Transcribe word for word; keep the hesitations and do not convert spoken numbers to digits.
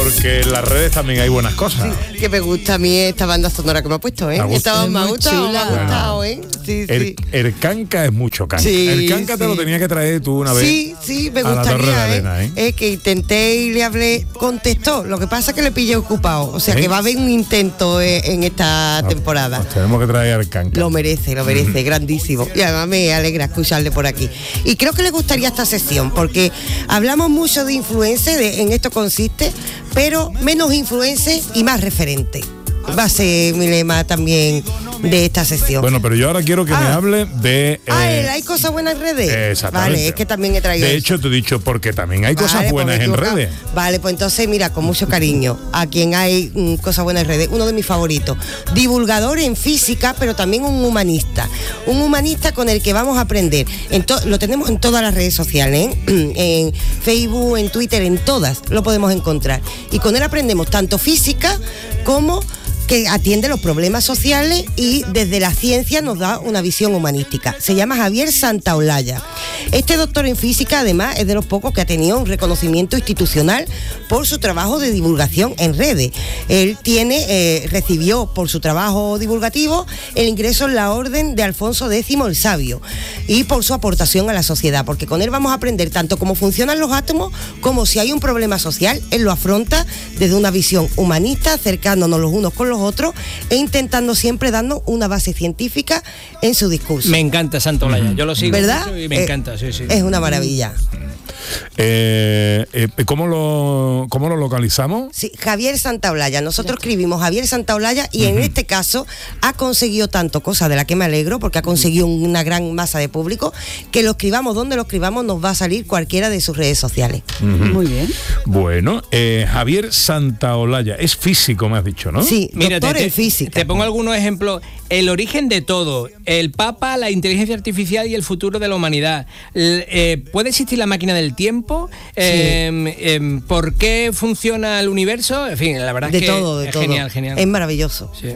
porque en las redes también hay buenas cosas. Sí, que me gusta a mí esta banda sonora que me ha puesto, ¿eh? Esta me ha gustado, me ha gustado, ¿eh? Sí, el, sí. el canca es mucho canca. Sí, el canca sí. Te lo tenía que traer tú una vez. Sí, sí, me a la Torre de gustaría, Arena, ¿eh? ¿eh? Es que intenté y le hablé, contestó. Lo que pasa es que le pillé ocupado. O sea, ¿Eh? que va a haber un intento eh, en esta no, temporada. Pues tenemos que traer al canca. Lo merece, lo merece, grandísimo. Y además me alegra escucharle por aquí. Y creo que le gustaría esta sesión, porque hablamos mucho de influencers, de, en esto consiste, pero menos influencers y más referentes. Va a ser mi lema también de esta sesión. Bueno, pero yo ahora quiero que ah. me hable de... Eh, ah, ¿hay cosas buenas en redes? Exactamente. Vale, es que también he traído De eso. hecho, te he dicho, porque también hay vale, cosas buenas en redes. Vale, pues entonces, mira, con mucho cariño, a quien hay mm, cosas buenas en redes, uno de mis favoritos. Divulgador en física, pero también un humanista. Un humanista con el que vamos a aprender. En to- lo tenemos en todas las redes sociales, ¿eh? En Facebook, en Twitter, en todas lo podemos encontrar. Y con él aprendemos tanto física como... que atiende los problemas sociales y desde la ciencia nos da una visión humanística. Se llama Javier Santaolalla. Este doctor en física, además, es de los pocos que ha tenido un reconocimiento institucional por su trabajo de divulgación en redes. Él tiene, eh, recibió por su trabajo divulgativo el ingreso en la Orden de Alfonso X el Sabio y por su aportación a la sociedad, porque con él vamos a aprender tanto cómo funcionan los átomos como si hay un problema social, él lo afronta desde una visión humanista, acercándonos los unos con los otros e intentando siempre darnos una base científica en su discurso. Me encanta Santaolalla, yo lo sigo. ¿Verdad? Y me eh, encanta, sí, sí. Es una maravilla. Eh, eh, ¿cómo, lo, ¿Cómo lo localizamos? Sí, Javier Santaolalla. Nosotros escribimos Javier Santaolalla y uh-huh. en este caso ha conseguido tanto, cosa de la que me alegro, porque ha conseguido una gran masa de público, que lo escribamos donde lo escribamos nos va a salir cualquiera de sus redes sociales. Uh-huh. Muy bien. Bueno, eh, Javier Santaolalla, es físico, me has dicho, ¿no? Sí, Mira, doctor te, en física. Te pongo algunos ejemplos. El origen de todo, el Papa, la inteligencia artificial y el futuro de la humanidad. L- eh, ¿Puede existir la máquina del tiempo? Eh, sí. eh, ¿Por qué funciona el universo? En fin, la verdad de es que todo, de es todo. genial, genial. Es maravilloso. Sí.